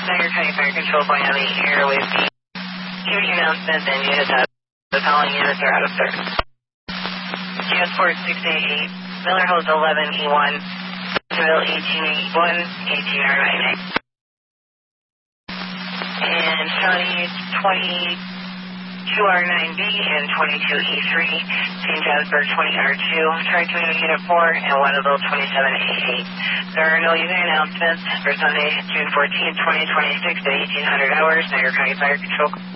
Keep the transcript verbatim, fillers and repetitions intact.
Niagara County Fire Control going on the airways. Community announcements and units out. The following units are out of service. Transport six eighty-eight, Miller Hose eleven E one, Seville eighteen eighty-one, eighteen R ninety-eight. And Shawnee twenty-two R nine B and twenty-two E three, Saint Johnsburg twenty R two, Tri-Community Unit four, and Waterville twenty-seven A eight. There are no unit announcements for Sunday, June fourteenth, twenty twenty-six at eighteen hundred hours, Niagara County Fire Control.